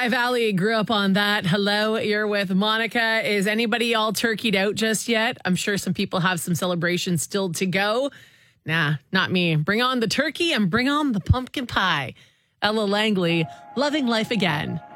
High Valley grew up on that. Hello, you're with Monica. Is anybody all turkeyed out just yet? I'm sure some people have some celebrations still to go. Nah, not me. Bring on the turkey and bring on the pumpkin pie. Ella Langley, Loving Life Again.